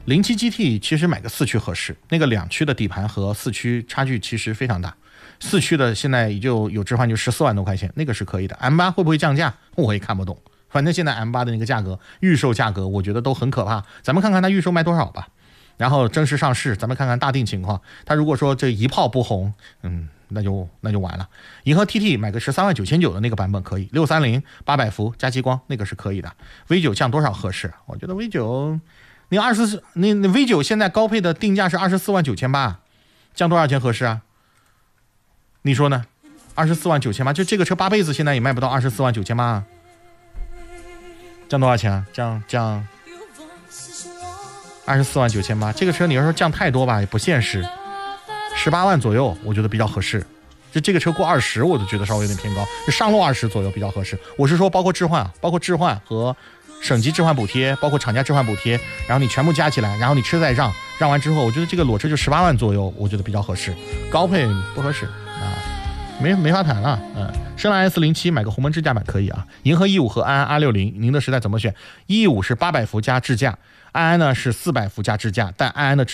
07 GT 其实买个4驱合适，那个2驱的底盘和4驱差距其实非常大，4驱的现在也就有置换就14万多块钱，那个是可以的。M8 会不会降价？我也看不懂。反正现在 M8 的那个价格，预售价格，我觉得都很可怕。咱们看看它预售卖多少吧，然后正式上市，咱们看看大定情况。它如果说这一炮不红，那就完了。银河 TT 买个13.99万的那个版本可以，630 800伏加激光那个是可以的。V9 降多少合适？我觉得 V9 那V9 现在高配的定价是24.98万，降多少钱合适啊？你说呢？24.98万，就这个车8辈子现在也卖不到24.98万啊。降多少钱啊？降24.98万，这个车你要说降太多吧，也不现实。18万左右，我觉得比较合适。这个车过20，我都觉得稍微有点偏高。上路20左右比较合适。我是说，包括置换和省级置换补贴，包括厂家置换补贴，然后你全部加起来，然后你车再让完之后，我觉得这个裸车就18万左右，我觉得比较合适。高配不合适啊。没法谈了，深蓝 S07 买个红门智驾版可以啊。银河E5和安安260，您的时代怎么选？E5是800伏加智驾，安安呢是400伏加智驾，但安安的